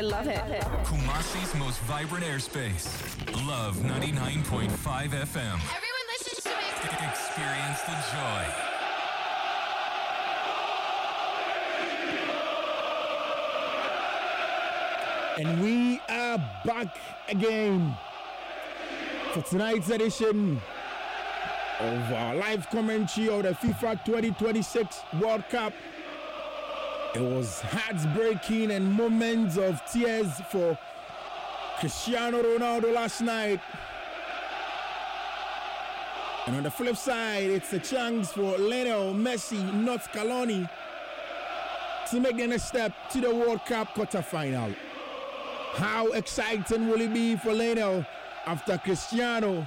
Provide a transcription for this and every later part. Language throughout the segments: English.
love it. Kumasi's most vibrant airspace. Love 99.5 FM. Everyone listens to me. Experience the joy. And we are back again for tonight's edition of our live commentary of the FIFA 2026 World Cup. It was heartbreaking and moments of tears for Cristiano Ronaldo last night. And on the flip side, it's a chance for Lionel Messi, not Scaloni, to make the next step to the World Cup quarterfinal. How exciting will it be for Lionel after Cristiano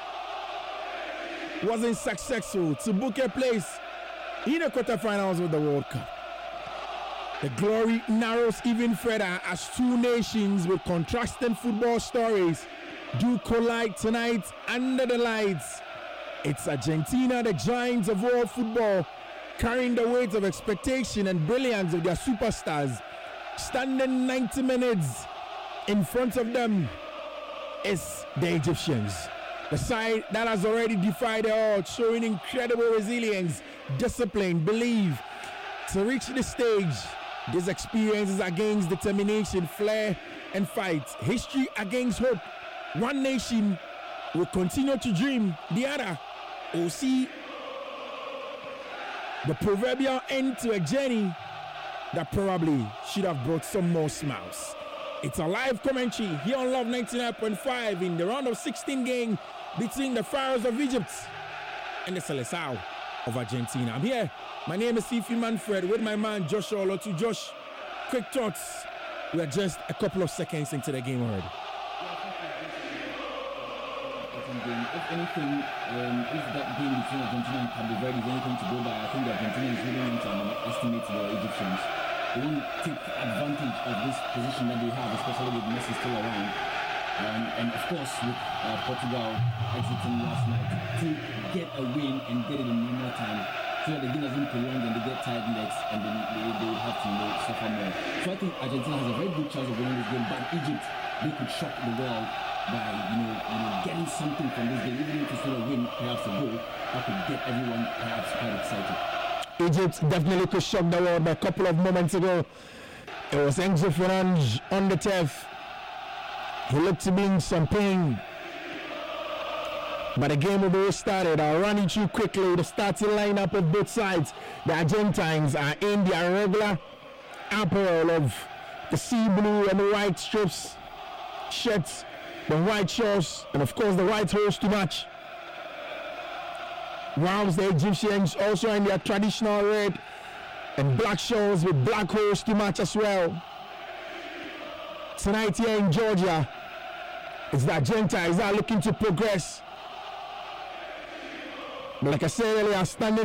wasn't successful to book a place in the quarterfinals of the World Cup? The glory narrows even further as two nations with contrasting football stories do collide tonight under the lights. It's Argentina, the giants of world football, carrying the weight of expectation and brilliance of their superstars. Standing 90 minutes in front of them is the Egyptians, the side that has already defied the odds, showing incredible resilience, discipline, belief to reach the stage. This experience is against determination, flair, and fight. History against hope. One nation will continue to dream, the other will see the proverbial end to a journey that probably should have brought some more smiles. It's a live commentary here on Love 99.5 in the round of 16 game between the Pharaohs of Egypt and the Seleção of Argentina. I'm here. My name is Fifi Manfred with my man Joshua Olotu. Josh, quick thoughts. We are just a couple of seconds into the game already. If anything, if that game between Argentina and Cabo Verde is anything to go by, I think the Argentinians really want to underestimate the Egyptians. They want to take advantage of this position that they have, especially with Messi still around. And of course, with Portugal exiting last night, to get a win and get it in normal time, so that the game doesn't prolong and they get tired legs and then they will have to suffer more. So I think Argentina has a very good chance of winning this game, but Egypt, they could shock the world by getting something from this game, even if it's not a win, perhaps a goal, that could get everyone perhaps quite excited. Egypt definitely could shock the world. A couple of moments ago, it was Enzo Fernandes on the turf. He looked to be in some pain, but the game will be restarted. I'll run you through quickly the starting lineup of both sides. The Argentines are in their regular apparel of the sea blue and the white strips, shirts, the white shorts, and of course the white hose to match. Whilst the Egyptians also in their traditional red and black shorts with black hose to match as well. Tonight here in Georgia, it's the Argentines that are looking to progress. But like I said earlier, standing